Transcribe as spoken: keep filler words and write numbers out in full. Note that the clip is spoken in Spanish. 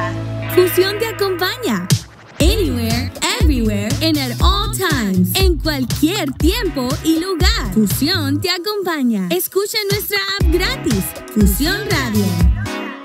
música. Fusión te acompaña. Anywhere, everywhere, and at all times. En cualquier tiempo y lugar. Fusión te acompaña. Escucha nuestra app gratis. Fusión Radio.